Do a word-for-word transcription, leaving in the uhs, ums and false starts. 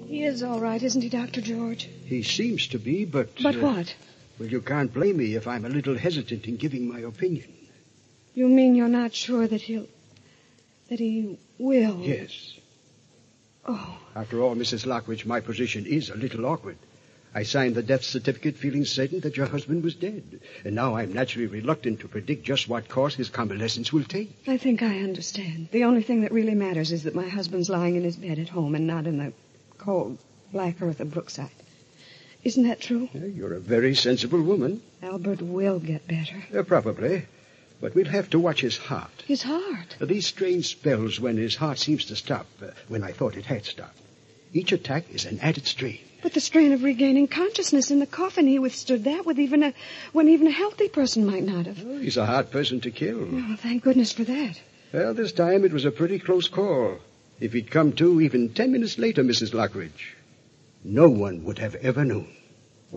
He is all right, isn't he, Doctor George? He seems to be, but... But uh, what? Well, you can't blame me if I'm a little hesitant in giving my opinion. You mean you're not sure that he'll... that he will? Yes. Oh. After all, Missus Lockridge, my position is a little awkward. I signed the death certificate feeling certain that your husband was dead. And now I'm naturally reluctant to predict just what course his convalescence will take. I think I understand. The only thing that really matters is that my husband's lying in his bed at home and not in the cold, black earth of Brookside. Isn't that true? Yeah, you're a very sensible woman. Albert will get better. Uh, probably. But we'll have to watch his heart. His heart? Uh, these strange spells when his heart seems to stop, uh, when I thought it had stopped. Each attack is an added strain. But the strain of regaining consciousness in the coffin, he withstood that with even a, when even a healthy person might not have. Oh, he's a hard person to kill. Oh, thank goodness for that. Well, this time it was a pretty close call. If he'd come to even ten minutes later, Missus Lockridge, no one would have ever known.